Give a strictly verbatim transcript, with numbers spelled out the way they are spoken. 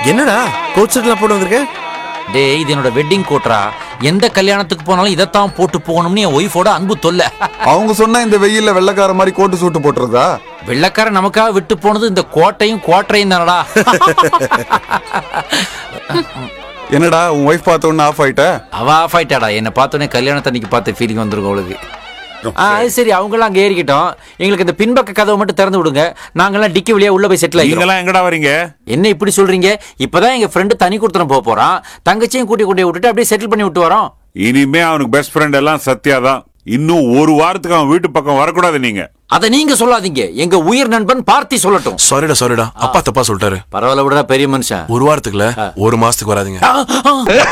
என்னடா கோட் செட்லாம் போட்டு வந்திருக்க? டேய், இது என்னோட வெட்டிங் கோட்ரா. எந்த கல்யாணத்துக்கு போனாலும் இதைத்தான் போட்டு போகணும்னு என் ஒய்ஃபோட அன்பு தொல்லை. அவங்க சொன்னா இந்த வெயில்ல வெள்ளைக்கார மாதிரி கோட்டு சூட்டு போட்டுறதா? வெள்ளைக்கார நமக்காக விட்டு போனது இந்த கோட்டையும் கோட்டையும் தானடா. என்னடா உன் ஒய்ஃப் பார்த்த உடனே ஆஃப் ஆயிட்ட? அவ ஆஃப் ஆயிட்டாடா. என்னை பார்த்தோன்னே கல்யாணத்தன்னைக்கு பார்த்த ஃபீலிங் வந்துருக்கும் அவளுக்கு. ஆ அது சரி, அவங்களாம் அங்கே ஏறிக்கிட்டோம். எங்களுக்கு இந்த பின்பக்க கதவை மட்டும் திறந்து விடுங்க. நாங்கெல்லாம் டிக்கி வழியா உள்ள போய் செட்டில் ஆகிக்கலாம். எங்கடா வரீங்க? என்ன இப்படி சொல்றீங்க? இப்பதான் எங்க ஃப்ரெண்டு தனி கொடுத்தனம் போக போறான். தங்கச்சியும் கூட்டி கூட்டி விட்டுட்டு அப்படியே செட்டில் பண்ணி விட்டு வரோம். இனிமே அவனுக்கு பெஸ்ட் ஃப்ரெண்ட் எல்லாம் சத்யா தான். இன்னும் ஒரு வாரத்துக்கு அவன் வீட்டு பக்கம் வரக்கூடாது. நீங்க அதை நீங்க சொல்லாதீங்க. எங்க உயிர் நண்பன் பார்த்தி சொல்லட்டும். சாரிடா சாரிடா, அப்பா தப்பா சொல்லிட்டாரு. பரவாயில்ல விடுறா, பெரிய மனுஷன். ஒரு வாரத்துக்குல ஒரு மாசத்துக்கு வராதீங்க.